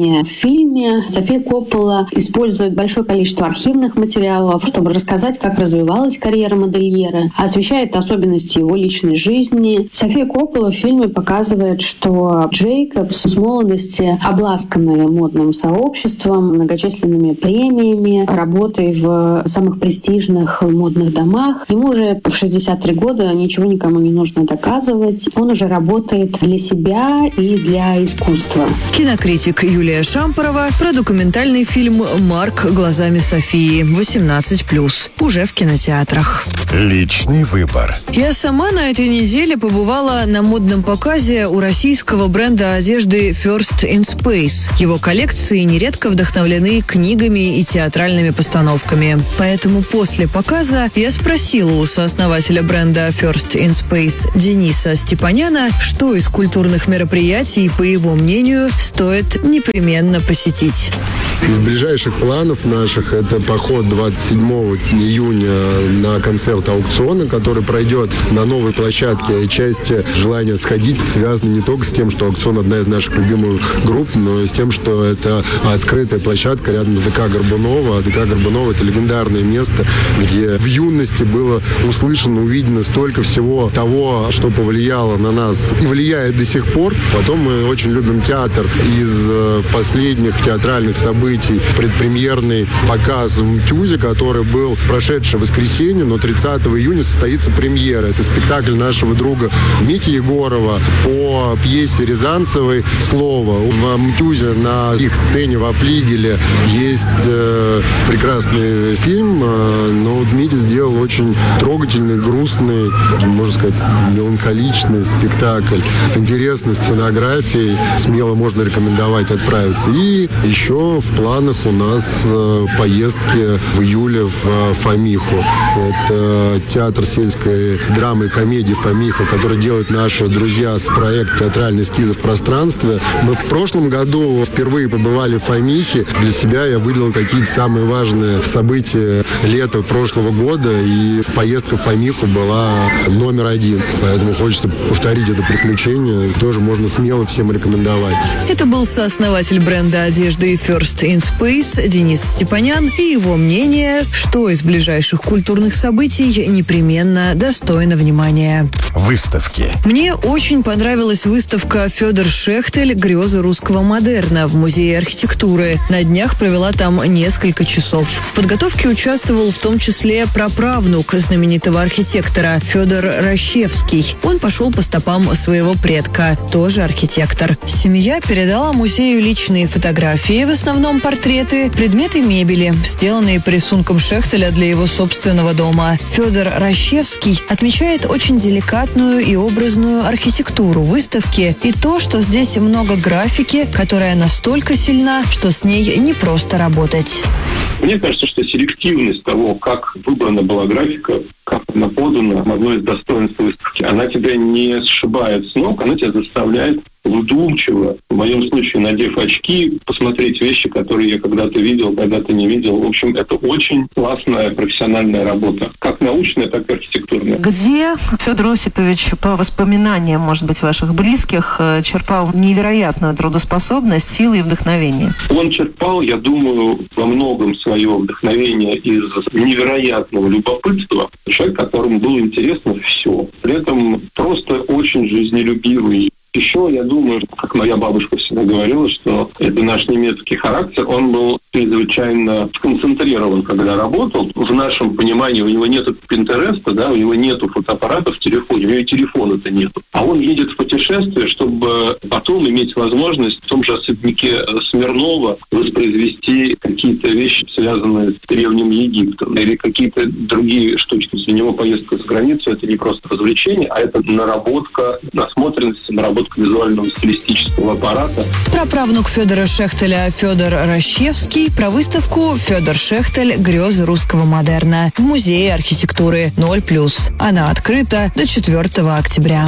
продолжение в фильме. София Коппола использует большое количество архивных материалов, чтобы рассказать, как развивалась карьера модельера, освещает особенности его личной жизни. София Коппола в фильме показывает, что Джейкобс с молодости, обласканный модным сообществом, многочисленными премиями, работой в самых престижных модных домах, ему уже в шестьдесят три года ничего никому не нужно доказывать. Он уже работает для себя и для искусства. Кинокритик Юлия Шампорова про документальный фильм «Марк глазами Софии» восемнадцать плюс. Уже в кинотеатрах. Личный выбор. Я сама на этой неделе побывала на модном показе у российского бренда одежды First in Space. Его коллекции нередко вдохновлены книгами и театральными постановками. Поэтому после показа я спросила у сооснователя бренда First in Space Дениса Степаняна, что из культурных мероприятий, по его мнению, стоит непременно посетить. Из ближайших планов наших это поход двадцать седьмого июня на концерт аукциона, который пройдет на новой площадке. Отчасти желание сходить связано не только с тем, что аукцион одна из наших любимых групп, но и с тем, что это открытая площадка рядом с ДК Горбунова. А ДК Горбунова — это легендарное место, где в юности было услышано, увидено столько всего того, что повлияло на нас и влияет до сих пор. Потом мы очень любим театр. Из последних театральных событий предпремьерный показ в МТЮЗе, который был в прошедшее воскресенье, но тридцатого июня состоится премьера. Это спектакль нашего друга Мити Егорова по пьесе Рязанцевой «Слово». В МТЮЗе на их сцене во флигеле есть э, прекрасный фильм, э, но Митя сделал очень трогательный, грустный, можно сказать, меланхоличный спектакль с интересной сценографией. Смело можно рекомендовать отправиться. И еще в планах у нас э, поездки в июле в э, Фомиху. Это театр сельской драмы и комедии Фомиха, который делают наши друзья с проекта «Театральный эскизы в пространстве». Мы в прошлом году впервые побывали в Фомихе. Для себя я выделил какие-то самые важные события лета прошлого года, и поездка в Фомиху была номер один. Поэтому хочется повторить это приключение. Тоже можно смело всем рекомендовать. Это был сооснователь бренда одежды First in Space Денис Степанян и его мнение, что из ближайших культурных событий непременно достойно внимания. Выставки. Мне очень понравилась выставка «Федор Шехтель. Грезы русского модерна» в Музее архитектуры. На днях провела там несколько часов. В подготовке участвовал в том числе праправнук знаменитого архитектора Федор Рощевский. Он пошел по стопам своего предка, тоже архитектор. Семья передала музею личные фотографии, в основном портреты, предметы мебели, сделанные по рисункам Шехтеля для его собственного дома. Федор Рощевский отмечает очень деликатную и образную архитектуру выставки и то, что здесь много графики, которая настолько сильна, что с ней не просто работать. Мне кажется, что селективность того, как выбрана была графика, как она подана, одно из достоинств выставки, она тебя не сшибает с ног, она тебя заставляет вдумчиво, в моем случае, надев очки, посмотреть вещи, которые я когда-то видел, когда-то не видел. В общем, это очень классная профессиональная работа, как научная, так и архитектурная. Где Федор Осипович, по воспоминаниям, может быть, ваших близких, черпал невероятную трудоспособность, силы и вдохновение? Он черпал, я думаю, во многом свое вдохновение из невероятного любопытства. Человек, которому было интересно все. При этом просто очень жизнелюбивый. Еще, я думаю, как моя бабушка всегда говорила, что это наш немецкий характер, он был чрезвычайно сконцентрирован, когда работал. В нашем понимании у него нету Пинтереста, да, у него нету фотоаппарата в телефоне, у него и телефона-то нету. А он едет в путешествие, чтобы потом иметь возможность в том же особняке Смирнова воспроизвести какие-то вещи, связанные с Древним Египтом, или какие-то другие штучки. Для него поездка за границу — это не просто развлечение, а это наработка, насмотренность, наработка визуального стилистического аппарата. Праправнук Федора Шехтеля Федор Рощевский про выставку «Федор Шехтель. Грезы русского модерна» в Музее архитектуры ноль плюс. Она открыта до четвёртого октября.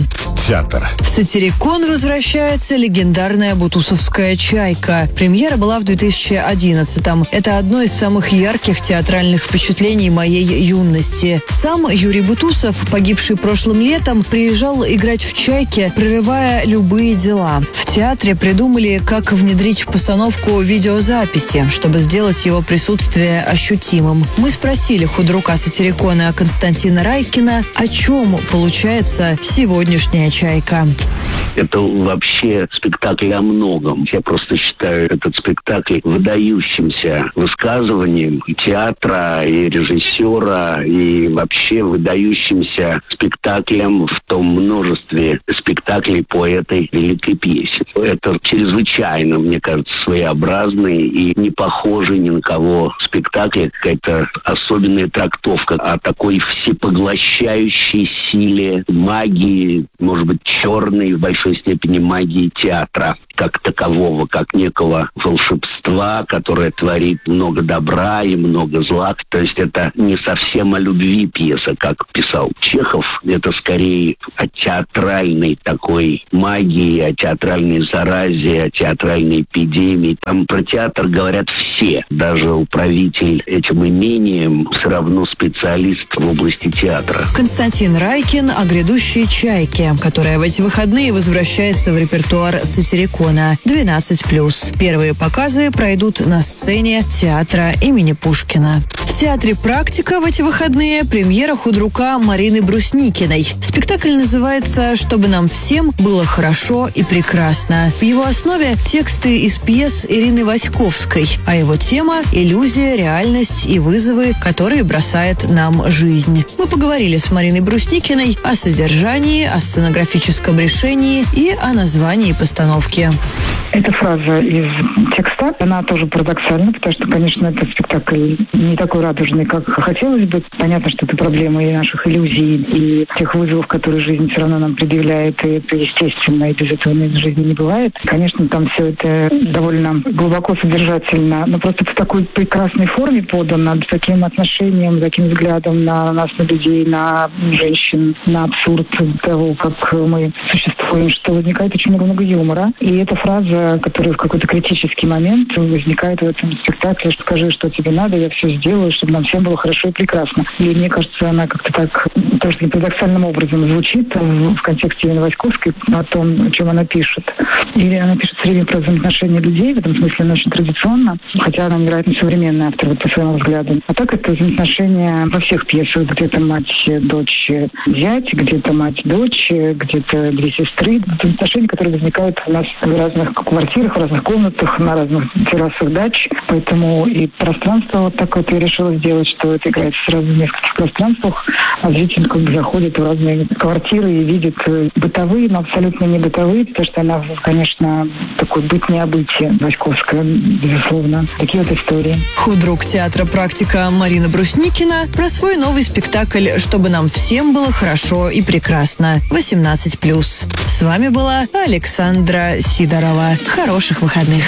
театр. В Сатирикон возвращается легендарная бутусовская «Чайка». Премьера была в две тысячи одиннадцатом. Это одно из самых ярких театральных впечатлений моей юности. Сам Юрий Бутусов, погибший прошлым летом, приезжал играть в «Чайке», прерывая любые дела. В театре придумали, как внедрить в постановку видеозаписи, чтобы сделать его присутствие ощутимым. Мы спросили худрука Сатирикона Константина Райкина, о чем получается сегодняшняя «Чайка». Это вообще спектакль о многом. Я просто считаю этот спектакль выдающимся высказыванием и театра, и режиссера, и вообще выдающимся спектаклем в том множестве спектаклей по этой великой пьесе. Это чрезвычайно, мне кажется, своеобразный и не похожий ни на кого спектакль, какая-то особенная трактовка о такой всепоглощающей силе магии, может быть, черной в большой степени магии театра как такового, как некого волшебства, которое творит много добра и много зла. То есть это не совсем о любви пьеса, как писал Чехов. Это скорее о театральной такой магии, о театральной заразе, о театральной эпидемии. Там про театр говорят все. Даже управитель этим имением все равно специалист в области театра. Константин Райкин о грядущей «Чайке», которая в эти выходные возвращается в репертуар Сатирикона. двенадцать плюс. Первые показы пройдут на сцене театра имени Пушкина. В театре «Практика» в эти выходные премьера худрука Марины Брусникиной. Спектакль называется «Чтобы нам всем было хорошо и прекрасно». В его основе тексты из пьес Ирины Васьковской, а его тема – иллюзия, реальность и вызовы, которые бросает нам жизнь. Мы поговорили с Мариной Брусникиной о содержании, о сценографическом решении и о названии постановки. Эта фраза из текста, она тоже парадоксальна, потому что, конечно, этот спектакль не такой радужный, как хотелось бы. Понятно, что это проблема и наших иллюзий, и тех вызовов, которые жизнь все равно нам предъявляет, и это естественно, и без этого в жизни не бывает. Конечно, там все это довольно глубоко содержательно, но просто в такой прекрасной форме подано, с таким отношением, таким взглядом на нас, на людей, на женщин, на абсурд того, как мы существуем, что возникает очень много юмора. И эта фраза, которая в какой-то критический момент возникает в этом спектакле, что скажи, что тебе надо, я все сделаю, чтобы нам всем было хорошо и прекрасно. И мне кажется, она как-то так, тоже парадоксальным образом звучит в контексте Ирины Васьковской о том, о чем она пишет. Или она пишет все время про взаимоотношения людей, в этом смысле она очень традиционно, хотя она, вероятно, современный автор вот, по своему взгляду. А так это взаимоотношения во всех пьесах, где-то мать, дочь, зять, где-то мать, дочь, где-то две сестры. Это отношения, которые возникают у нас в разных квартирах, в разных комнатах, на разных террасах дач. Поэтому и пространство вот так вот я решила сделать, что это играется сразу в нескольких пространствах, а зритель как бы заходит в разные квартиры и видит бытовые, но абсолютно не бытовые, потому что она, конечно, такой быт необытие Васьковская, безусловно. Такие вот истории. Худрук театра «Практика» Марина Брусникина про свой новый спектакль «Чтобы нам всем было хорошо и прекрасно». восемнадцать плюс. С вами была Александра Сидорова. Хороших выходных.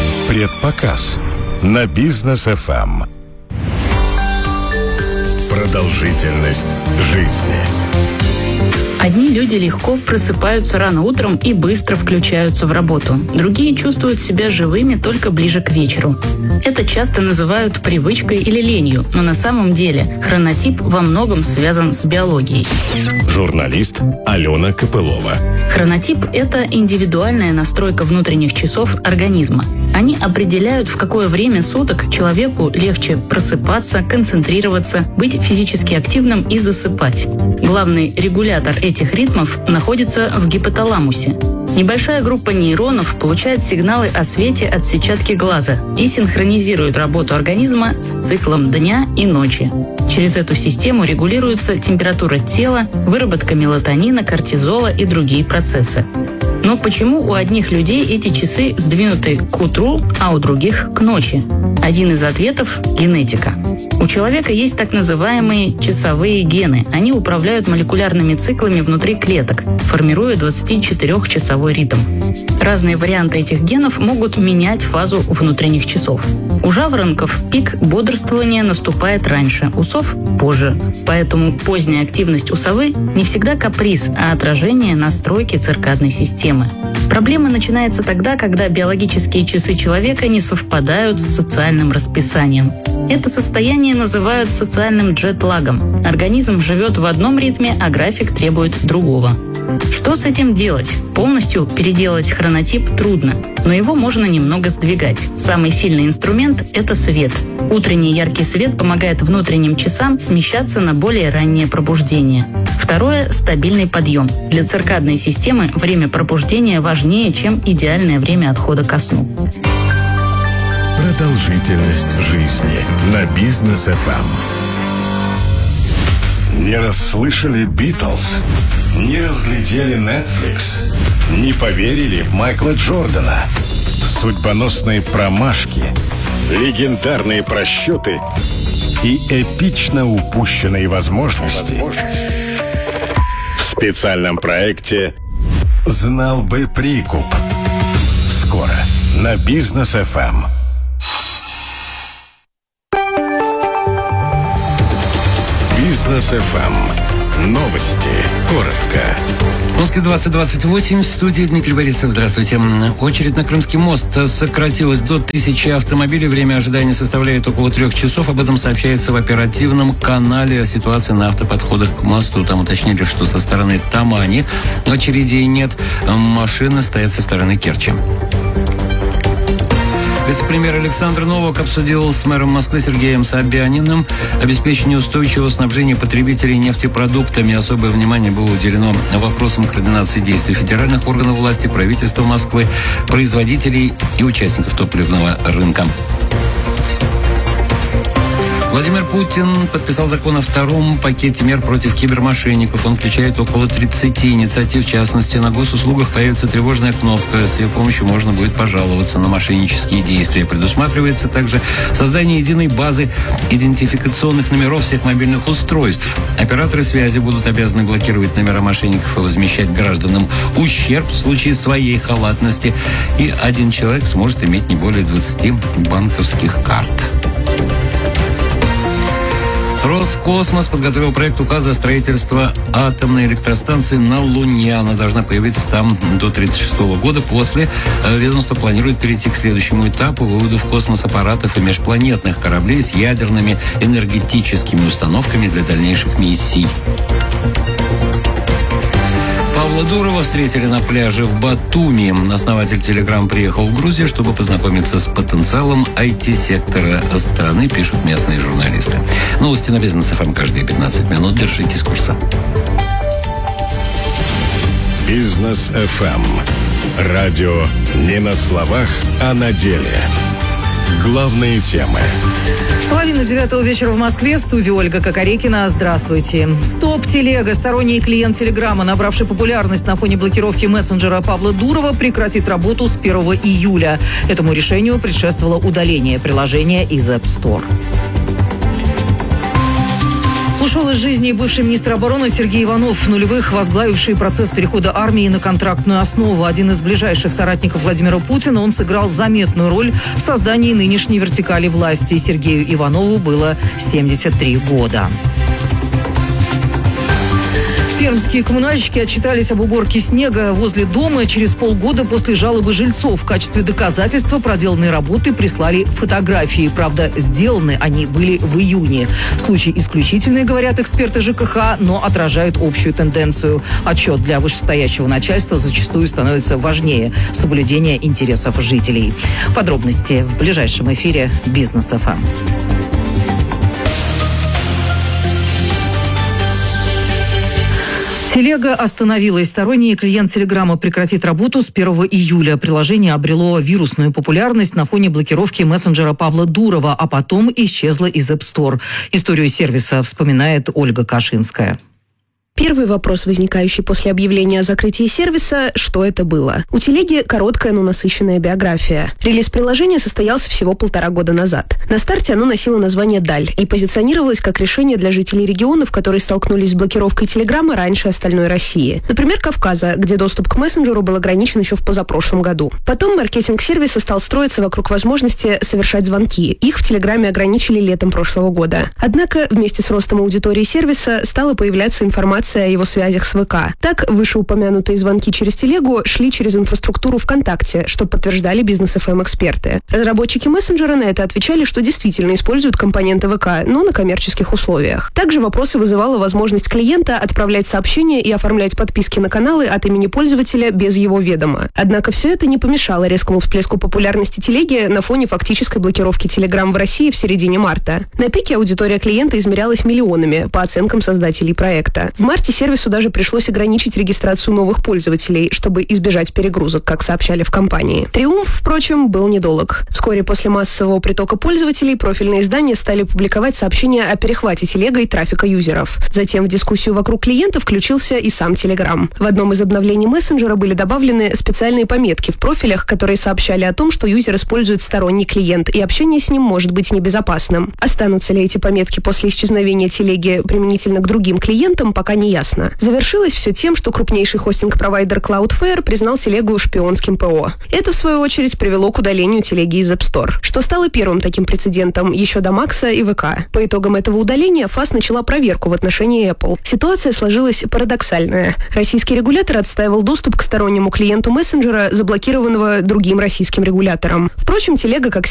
Предпоказ на Бизнес эф эм. Продолжительность жизни. Одни люди легко просыпаются рано утром и быстро включаются в работу. Другие чувствуют себя живыми только ближе к вечеру. Это часто называют привычкой или ленью, но на самом деле хронотип во многом связан с биологией. Журналист Алена Копылова. Хронотип – это индивидуальная настройка внутренних часов организма. Они определяют, в какое время суток человеку легче просыпаться, концентрироваться, быть физически активным и засыпать. Главный регулятор этих ритмов находится в гипоталамусе. Небольшая группа нейронов получает сигналы о свете от сетчатки глаза и синхронизирует работу организма с циклом дня и ночи. Через эту систему регулируется температура тела, выработка мелатонина, кортизола и другие процессы. Но почему у одних людей эти часы сдвинуты к утру, а у других к ночи? Один из ответов – генетика. У человека есть так называемые часовые гены. Они управляют молекулярными циклами внутри клеток, формируя двадцатичетырёхчасовой ритм. Разные варианты этих генов могут менять фазу внутренних часов. У жаворонков пик бодрствования наступает раньше, у сов – позже. Поэтому поздняя активность у совы не всегда каприз, а отражение настройки циркадной системы. Проблема начинается тогда, когда биологические часы человека не совпадают с социальным расписанием. Это состояние называют социальным джетлагом. Организм живет в одном ритме, а график требует другого. Что с этим делать? Полностью переделать хронотип трудно, но его можно немного сдвигать. Самый сильный инструмент – это свет. Утренний яркий свет помогает внутренним часам смещаться на более раннее пробуждение. Второе – стабильный подъем. Для циркадной системы время пробуждения важнее, чем идеальное время отхода ко сну. Продолжительность жизни на Бизнес эф эм. Не расслышали Битлз? Не разглядели Netflix? Не поверили в Майкла Джордана? Судьбоносные промашки, легендарные просчеты и эпично упущенные возможности. В специальном проекте «Знал бы прикуп». Скоро на Бизнес эф эм. Бизнес эф эм. Новости. Коротко. После двадцать двадцать восемь в студии Дмитрий Борисов. Здравствуйте. Очередь на Крымский мост сократилась до тысячи автомобилей. Время ожидания составляет около трех часов. Об этом сообщается в оперативном канале о ситуации на автоподходах к мосту. Там уточнили, что со стороны Тамани очередей нет. Машины стоят со стороны Керчи. Вице-премьер Александр Новак обсудил с мэром Москвы Сергеем Собяниным обеспечение устойчивого снабжения потребителей нефтепродуктами. Особое внимание было уделено вопросам координации действий федеральных органов власти, правительства Москвы, производителей и участников топливного рынка. Владимир Путин подписал закон о втором пакете мер против кибермошенников. Он включает около тридцати инициатив. В частности, на госуслугах появится тревожная кнопка. С ее помощью можно будет пожаловаться на мошеннические действия. Предусматривается также создание единой базы идентификационных номеров всех мобильных устройств. Операторы связи будут обязаны блокировать номера мошенников и возмещать гражданам ущерб в случае своей халатности. И один человек сможет иметь не более двадцати банковских карт. Роскосмос подготовил проект указа о строительстве атомной электростанции на Луне. Она должна появиться там до тридцать шестого года. После ведомство планирует перейти к следующему этапу вывода в космос аппаратов и межпланетных кораблей с ядерными энергетическими установками для дальнейших миссий. Павла Дурова встретили на пляже в Батуми. Основатель Telegram приехал в Грузию, чтобы познакомиться с потенциалом ай ти-сектора страны, пишут местные журналисты. Новости на Бизнес эф эм каждые пятнадцать минут. Держитесь курса. Бизнес эф эм. Радио не на словах, а на деле. Главные темы. Половина девятого вечера в Москве. В студии Ольга Кокорекина. Здравствуйте. Стоп-телега, сторонний клиент Телеграма, набравший популярность на фоне блокировки мессенджера Павла Дурова, прекратит работу с первого июля. Этому решению предшествовало удаление приложения из App Store. Ушел из жизни бывший министр обороны Сергей Иванов, в нулевых возглавивший процесс перехода армии на контрактную основу. Один из ближайших соратников Владимира Путина, он сыграл заметную роль в создании нынешней вертикали власти. Сергею Иванову было семьдесят три года. Пермские коммунальщики отчитались об уборке снега возле дома. Через полгода после жалобы жильцов в качестве доказательства проделанной работы прислали фотографии. Правда, сделаны они были в июне. Случай исключительный, говорят эксперты ЖКХ, но отражают общую тенденцию. Отчет для вышестоящего начальства зачастую становится важнее соблюдения интересов жителей. Подробности в ближайшем эфире Бизнес эф эм. Телега остановилась. Сторонний клиент Телеграма прекратит работу с первого июля. Приложение обрело вирусную популярность на фоне блокировки мессенджера Павла Дурова, а потом исчезло из App Store. Историю сервиса вспоминает Ольга Кашинская. Первый вопрос, возникающий после объявления о закрытии сервиса, что это было? У телеги короткая, но насыщенная биография. Релиз приложения состоялся всего полтора года назад. На старте оно носило название «Даль» и позиционировалось как решение для жителей регионов, которые столкнулись с блокировкой Телеграма раньше остальной России. Например, Кавказа, где доступ к мессенджеру был ограничен еще в позапрошлом году. Потом маркетинг сервиса стал строиться вокруг возможности совершать звонки. Их в Телеграме ограничили летом прошлого года. Однако вместе с ростом аудитории сервиса стала появляться информация о его связях с ВК. Так, вышеупомянутые звонки через телегу шли через инфраструктуру ВКонтакте, что подтверждали бизнес-эф эм-эксперты. Разработчики мессенджера на это отвечали, что действительно используют компоненты ВК, но на коммерческих условиях. Также вопросы вызывала возможность клиента отправлять сообщения и оформлять подписки на каналы от имени пользователя без его ведома. Однако все это не помешало резкому всплеску популярности телеги на фоне фактической блокировки Telegram в России в середине марта. На пике аудитория клиента измерялась миллионами, по оценкам создателей проекта. В марте сервису даже пришлось ограничить регистрацию новых пользователей, чтобы избежать перегрузок, как сообщали в компании. Триумф, впрочем, был недолг. Вскоре после массового притока пользователей профильные издания стали публиковать сообщения о перехвате телегой трафика юзеров. Затем в дискуссию вокруг клиента включился и сам Telegram. В одном из обновлений мессенджера были добавлены специальные пометки в профилях, которые сообщали о том, что юзер использует сторонний клиент, и общение с ним может быть небезопасным. Останутся ли эти пометки после исчезновения телеги применительно к другим клиентам, пока не ясно. Завершилось все тем, что крупнейший хостинг-провайдер Cloudflare признал телегу шпионским ПО. Это, в свою очередь, привело к удалению телеги из App Store, что стало первым таким прецедентом еще до Макса и ВК. По итогам этого удаления ФАС начала проверку в отношении Apple. Ситуация сложилась парадоксальная. Российский регулятор отстаивал доступ к стороннему клиенту мессенджера, заблокированного другим российским регулятором. Впрочем, телега, как